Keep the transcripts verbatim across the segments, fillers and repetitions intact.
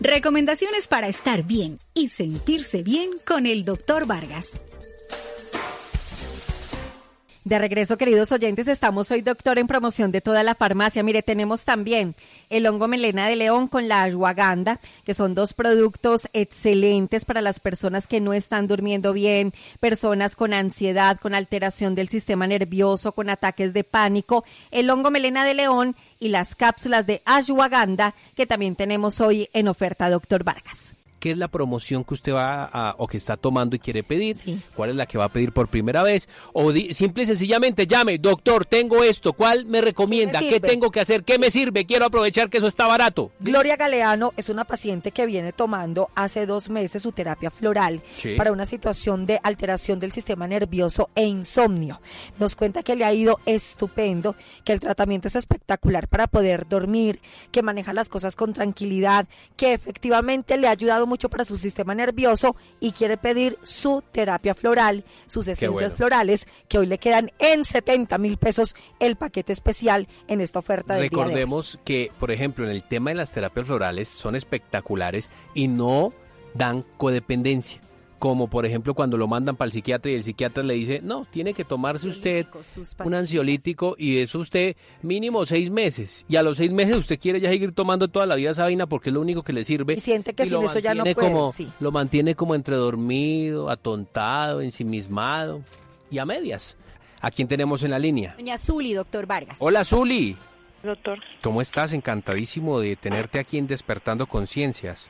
Recomendaciones para estar bien y sentirse bien con el doctor Vargas. De regreso, queridos oyentes, estamos hoy, doctor, en promoción de toda la farmacia. Mire, tenemos también el hongo melena de león con la ashwagandha, que son dos productos excelentes para las personas que no están durmiendo bien, personas con ansiedad, con alteración del sistema nervioso, con ataques de pánico. El hongo melena de león y las cápsulas de ashwagandha, que también tenemos hoy en oferta, doctor Vargas. ¿Qué es la promoción que usted va a, o que está tomando y quiere pedir? Sí. ¿Cuál es la que va a pedir por primera vez? O di, simple y sencillamente llame, doctor, tengo esto, ¿cuál me recomienda? ¿Qué, ¿Qué tengo que hacer? ¿Qué me sirve? Quiero aprovechar que eso está barato. Gloria Galeano es una paciente que viene tomando hace dos meses su terapia floral, sí, para una situación de alteración del sistema nervioso e insomnio. Nos cuenta que le ha ido estupendo, que el tratamiento es espectacular para poder dormir, que maneja las cosas con tranquilidad, que efectivamente le ha ayudado mucho para su sistema nervioso y quiere pedir su terapia floral, sus esencias bueno. florales, que hoy le quedan en setenta mil pesos el paquete especial en esta oferta del día de hoy. Recordemos que, por ejemplo, en el tema de las terapias florales son espectaculares y no dan codependencia. Como por ejemplo cuando lo mandan para el psiquiatra y el psiquiatra le dice, no, tiene que tomarse usted un ansiolítico y eso usted mínimo seis meses. Y a los seis meses usted quiere ya seguir tomando toda la vida esa vaina porque es lo único que le sirve. Y siente que y sin eso ya no puede. Como, sí. Lo mantiene como entre dormido, atontado, ensimismado y a medias. ¿A quién tenemos en la línea? Doña Zuli, doctor Vargas. Hola, Zuli. Doctor. ¿Cómo estás? Encantadísimo de tenerte aquí en Despertando Conciencias.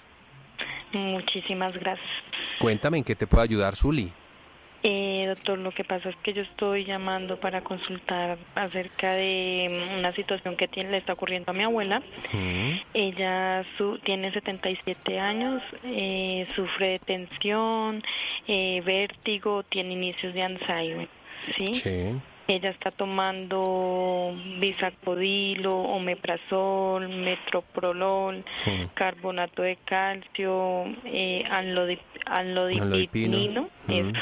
Muchísimas gracias. Cuéntame en qué te puedo ayudar, Zuli. Eh, doctor, lo que pasa es que yo estoy llamando para consultar acerca de una situación que tiene, le está ocurriendo a mi abuela. Uh-huh. Ella su, tiene setenta y siete años, eh, sufre de tensión, eh, vértigo, tiene inicios de Alzheimer, ¿sí? Sí. Ella está tomando bisacodilo, omeprazol, metoprolol, sí, carbonato de calcio, eh, anlodip, anlodipino, uh-huh.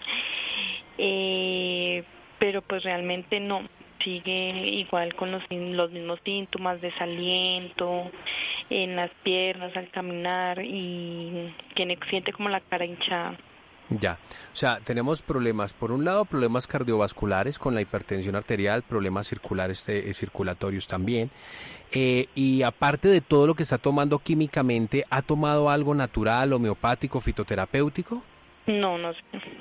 eh, pero pues realmente no, sigue igual con los, los mismos síntomas, desaliento en las piernas al caminar y tiene, siente como la cara hinchada. Ya, o sea, tenemos problemas, por un lado problemas cardiovasculares con la hipertensión arterial, problemas circulares, eh, circulatorios también, eh, y aparte de todo lo que está tomando químicamente, ¿ha tomado algo natural, homeopático, fitoterapéutico? No, no sé.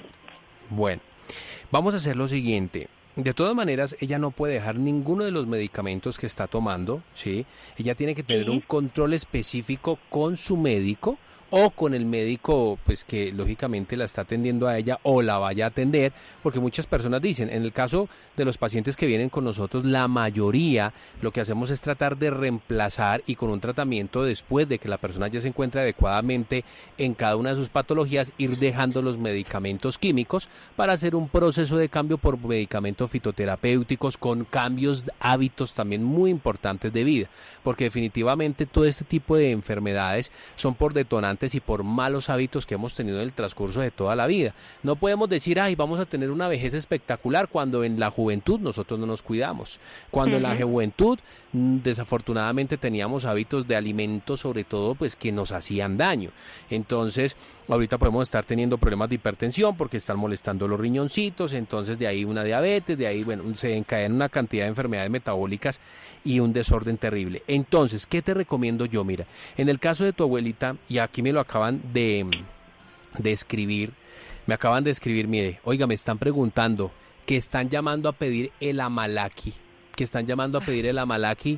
Bueno, vamos a hacer lo siguiente. De todas maneras, ella no puede dejar ninguno de los medicamentos que está tomando, ¿sí? Ella tiene que tener ¿Sí? un control específico con su médico o con el médico, pues que lógicamente la está atendiendo a ella o la vaya a atender, porque muchas personas dicen, en el caso de los pacientes que vienen con nosotros, la mayoría lo que hacemos es tratar de reemplazar y con un tratamiento después de que la persona ya se encuentre adecuadamente en cada una de sus patologías, ir dejando los medicamentos químicos para hacer un proceso de cambio por medicamentos fitoterapéuticos con cambios de hábitos también muy importantes de vida, porque definitivamente todo este tipo de enfermedades son por detonantes y por malos hábitos que hemos tenido en el transcurso de toda la vida. No podemos decir, ay, vamos a tener una vejez espectacular cuando en la juventud nosotros no nos cuidamos, cuando uh-huh. en la juventud desafortunadamente teníamos hábitos de alimentos sobre todo pues que nos hacían daño. Entonces ahorita podemos estar teniendo problemas de hipertensión porque están molestando los riñoncitos, entonces de ahí una diabetes, de ahí bueno se encadenan una cantidad de enfermedades metabólicas y un desorden terrible. Entonces, ¿qué te recomiendo yo? Mira, en el caso de tu abuelita, y aquí me lo acaban de, de escribir, me acaban de escribir, mire, oiga, me están preguntando que están llamando a pedir el Amalaki, que están llamando a pedir el Amalaki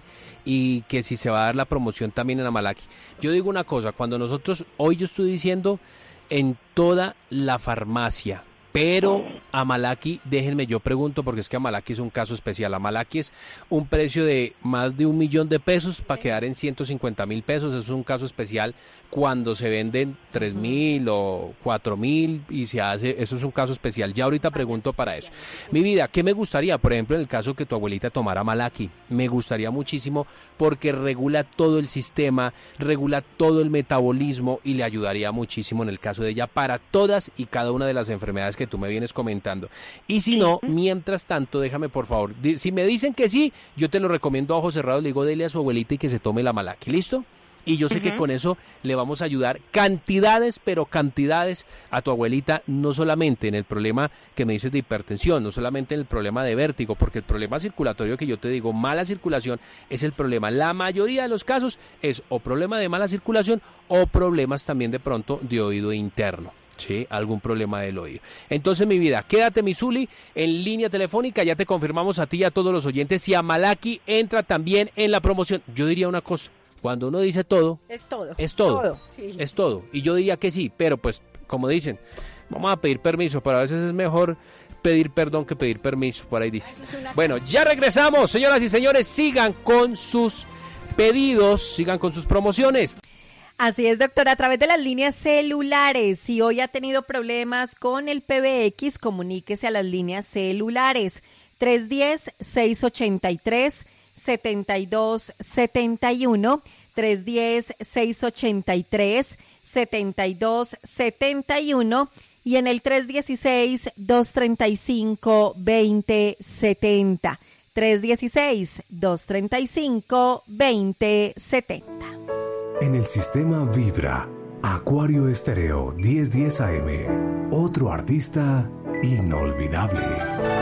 y que si se va a dar la promoción también en Amalaki. Yo digo una cosa, cuando nosotros, hoy yo estoy diciendo en toda la farmacia, pero Amalaki, déjenme yo pregunto, porque es que Amalaki es un caso especial. Amalaki es un precio de más de un millón de pesos para quedar en ciento cincuenta mil pesos. Eso es un caso especial cuando se venden tres mil o cuatro mil y se hace, eso es un caso especial. Ya ahorita pregunto para eso. Mi vida, ¿qué me gustaría? Por ejemplo, en el caso que tu abuelita tomara Amalaki, me gustaría muchísimo porque regula todo el sistema, regula todo el metabolismo y le ayudaría muchísimo en el caso de ella para todas y cada una de las enfermedades que tú me vienes comentando. Y si no, mientras tanto, déjame por favor, si me dicen que sí, yo te lo recomiendo a ojos cerrados, le digo, dele a su abuelita y que se tome la Amalaki, ¿listo? Y yo sé uh-huh. que con eso le vamos a ayudar cantidades, pero cantidades a tu abuelita, no solamente en el problema que me dices de hipertensión, no solamente en el problema de vértigo, porque el problema circulatorio que yo te digo, mala circulación, es el problema. La mayoría de los casos es o problema de mala circulación o problemas también de pronto de oído interno. Sí, algún problema del oído. Entonces, mi vida, quédate, mi Zuli, en línea telefónica, ya te confirmamos a ti y a todos los oyentes si Amalaki entra también en la promoción. Yo diría una cosa, cuando uno dice todo, es todo, es todo, todo sí. es todo, y yo diría que sí, pero pues, como dicen, vamos a pedir permiso, pero a veces es mejor pedir perdón que pedir permiso, por ahí dice. Bueno, ya regresamos, señoras y señores, sigan con sus pedidos, sigan con sus promociones. Así es, doctora, a través de las líneas celulares. Si hoy ha tenido problemas con el P B X, comuníquese a las líneas celulares tres uno cero, seis ocho tres, siete dos siete uno, tres uno cero, seis ocho tres, siete dos siete uno y en el tres uno seis, dos tres cinco, dos cero siete cero. tres uno seis, dos tres cinco, dos cero siete cero. En el sistema Vibra, Acuario Estéreo diez diez A M, otro artista inolvidable.